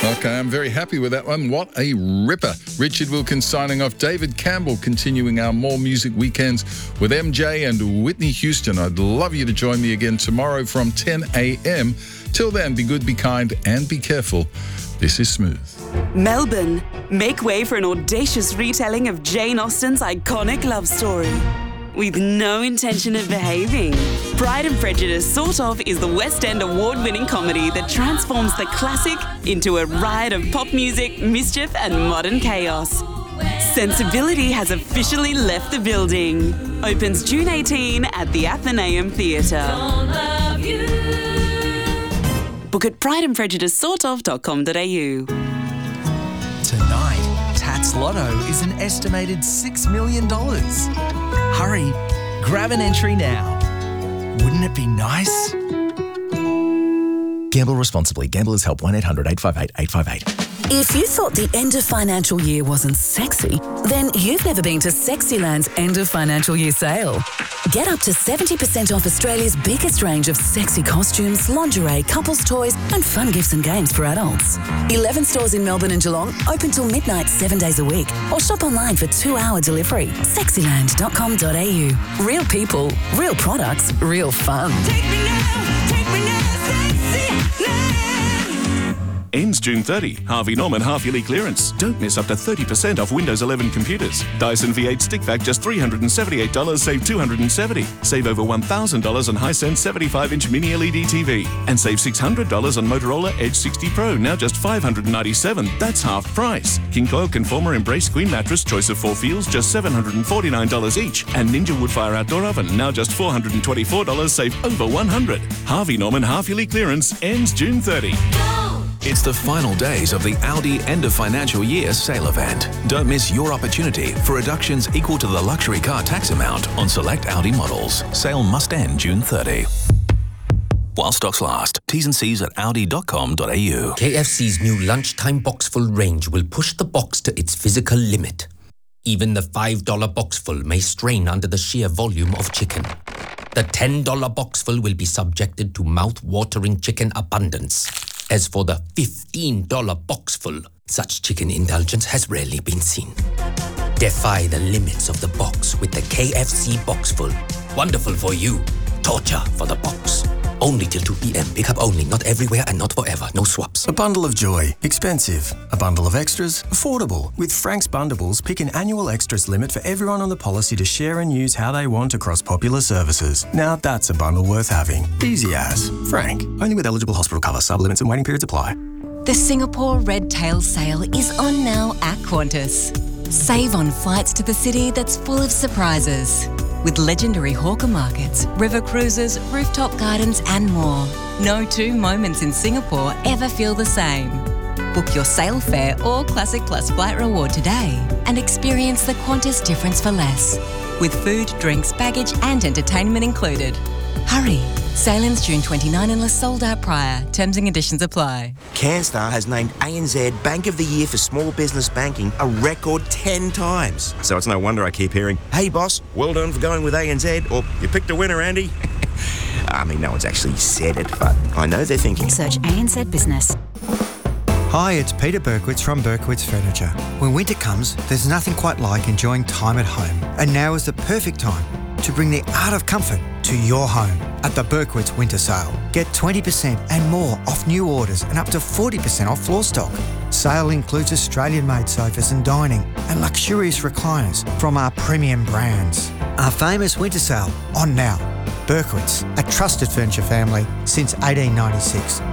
Okay, I'm very happy with that one. What a ripper. Richard Wilkins signing off. David Campbell continuing our More Music Weekends with MJ and Whitney Houston. I'd love you to join me again tomorrow from 10 a.m. Till then, be good, be kind, and be careful. This is Smooth. Melbourne, make way for an audacious retelling of Jane Austen's iconic love story. With no intention of behaving. Pride and Prejudice Sort Of is the West End award-winning comedy that transforms the classic into a riot of pop music, mischief and modern chaos. Sensibility has officially left the building. Opens June 18 at the Athenaeum Theatre. Book at prideandprejudicesortof.com.au. Tonight, Tats Lotto is an estimated $6 million. Hurry, grab an entry now. Wouldn't it be nice? Gamble responsibly. Gamblers Help 1-800-858-858. If you thought the end of financial year wasn't sexy, then you've never been to Sexyland's end of financial year sale. Get up to 70% off Australia's biggest range of sexy costumes, lingerie, couples toys and fun gifts and games for adults. 11 stores in Melbourne and Geelong, open till midnight 7 days a week. Or shop online for 2-hour delivery. Sexyland.com.au. Real people, real products, real fun. Take me now, Sexyland. Ends June 30. Harvey Norman half-yearly clearance. Don't miss up to 30% off Windows 11 computers. Dyson V8 Stick Vac just $378, save $270. Save over $1,000 on Hisense 75-inch mini LED TV. And save $600 on Motorola Edge 60 Pro, now just $597. That's half price. King Coil Conformer Embrace Queen Mattress, choice of 4 feels, just $749 each. And Ninja Woodfire Outdoor Oven, now just $424, save over $100. Harvey Norman half-yearly clearance ends June 30. It's the final days of the Audi end of financial year sale event. Don't miss your opportunity for reductions equal to the luxury car tax amount on select Audi models. Sale must end June 30. While stocks last. T's and C's at audi.com.au. KFC's new lunchtime boxful range will push the box to its physical limit. Even the $5 boxful may strain under the sheer volume of chicken. The $10 boxful will be subjected to mouth-watering chicken abundance. As for the $15 boxful, such chicken indulgence has rarely been seen. Defy the limits of the box with the KFC Boxful. Wonderful for you. Torture for the box. Only till 2 p.m. Pick up only, not everywhere and not forever. No swaps. A bundle of joy. Expensive. A bundle of extras. Affordable. With Frank's Bundables, pick an annual extras limit for everyone on the policy to share and use how they want across popular services. Now that's a bundle worth having. Easy as. Frank. Only with eligible hospital cover. Sub-limits and waiting periods apply. The Singapore Red Tail Sale is on now at Qantas. Save on flights to the city that's full of surprises. With legendary hawker markets, river cruises, rooftop gardens and more. No two moments in Singapore ever feel the same. Book your sale fare or Classic Plus flight reward today and experience the Qantas difference for less. With food, drinks, baggage and entertainment included. Hurry! Sale ends June 29 unless sold out prior. Terms and conditions apply. CanStar has named ANZ Bank of the Year for Small Business Banking a record 10 times. So it's no wonder I keep hearing, "Hey boss, well done for going with ANZ," or "You picked a winner, Andy." I mean, no one's actually said it, but I know they're thinking. Search ANZ Business. Hi, it's Peter Berkowitz from Berkowitz Furniture. When winter comes, there's nothing quite like enjoying time at home. And now is the perfect time to bring the art of comfort to your home at the Berkowitz Winter Sale. Get 20% and more off new orders and up to 40% off floor stock. Sale includes Australian-made sofas and dining and luxurious recliners from our premium brands. Our famous winter sale on now. Berkowitz, a trusted furniture family since 1896.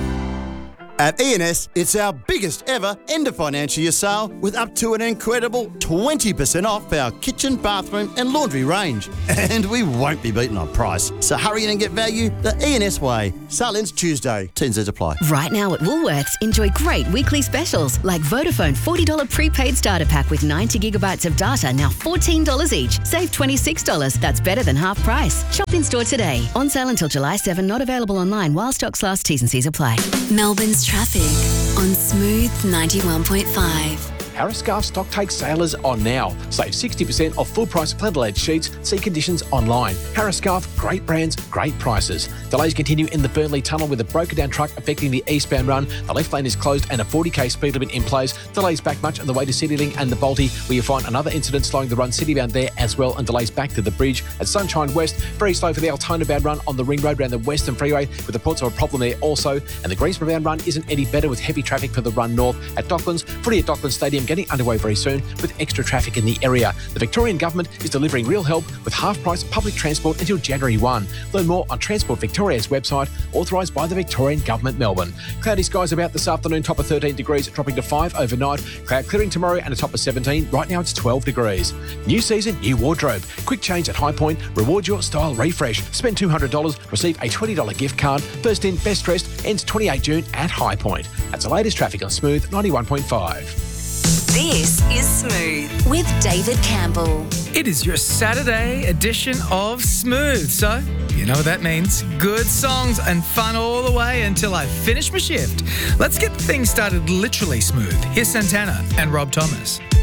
At E&S, it's our biggest ever end of financial year sale with up to an incredible 20% off our kitchen, bathroom and laundry range. And we won't be beaten on price. So hurry in and get value the E&S way. Sale ends Tuesday. T&Cs apply. Right now at Woolworths, enjoy great weekly specials like Vodafone $40 prepaid starter pack with 90 gigabytes of data, now $14 each. Save $26. That's better than half price. Shop in store today. On sale until July 7. Not available online while stocks last. T's and C's apply. Melbourne's traffic on Smooth 91.5. Harris Scarf stock take sale is on now. Save 60% off full price Plenty Edge sheets. See conditions online. Harris Scarf, great brands, great prices. Delays continue in the Burnley Tunnel with a broken down truck affecting the eastbound run. The left lane is closed and a 40k speed limit in place. Delays back much on the way to CityLink and the Balti, where you find another incident slowing the run citybound there as well, and delays back to the bridge at Sunshine West. Very slow for the Altona bound run on the Ring Road around the Western Freeway, with reports of a problem there also. And the Greensboro bound run isn't any better with heavy traffic for the run north at Docklands. Footy at Docklands Stadium getting underway very soon with extra traffic in the area. The Victorian Government is delivering real help with half-price public transport until January 1. Learn more on Transport Victoria's website, authorised by the Victorian Government, Melbourne. Cloudy skies about this afternoon, top of 13 degrees, dropping to 5 overnight. Cloud clearing tomorrow and a top of 17. Right now it's 12 degrees. New season, new wardrobe. Quick change at High Point. Reward your style refresh. Spend $200, receive a $20 gift card. First in, best dressed, ends 28 June at High Point. That's the latest traffic on Smooth 91.5. This is Smooth with David Campbell. It is your Saturday edition of Smooth. So, you know what that means. Good songs and fun all the way until I finish my shift. Let's get things started literally smooth. Here's Santana and Rob Thomas.